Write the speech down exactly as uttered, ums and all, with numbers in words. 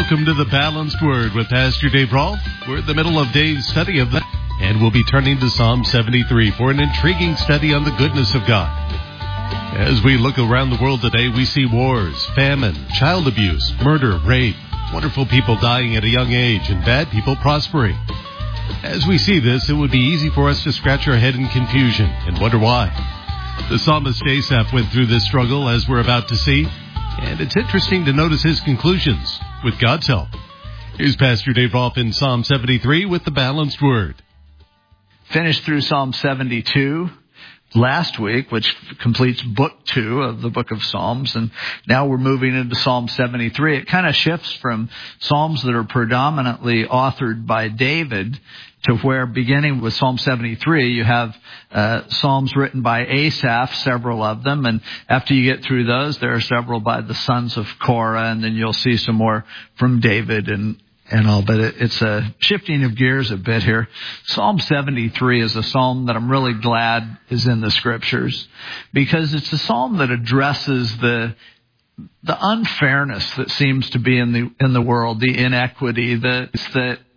Welcome to the Balanced Word with Pastor Dave Rolfe. We're in the middle of Dave's study of that, and we'll be turning to Psalm seventy-three for an intriguing study on the goodness of God. As we look around the world today, we see wars, famine, child abuse, murder, rape, wonderful people dying at a young age, and bad people prospering. As we see this, it would be easy for us to scratch our head in confusion and wonder why. The psalmist Asaph went through this struggle, as we're about to see, and it's interesting to notice his conclusions with God's help. Here's Pastor Dave Rolfe in Psalm seventy-three with the Balanced Word. Finished through Psalm seventy-two last week, which completes book two of the book of Psalms, and now we're moving into Psalm seventy-three. It kind of shifts from Psalms that are predominantly authored by David to where, beginning with Psalm seventy-three, you have uh, Psalms written by Asaph, several of them, and after you get through those, there are several by the sons of Korah, and then you'll see some more from David and and all, but it, it's a shifting of gears a bit here. Psalm seventy-three is a psalm that I'm really glad is in the Scriptures, because it's a psalm that addresses the the unfairness that seems to be in the in the world, the inequity, the that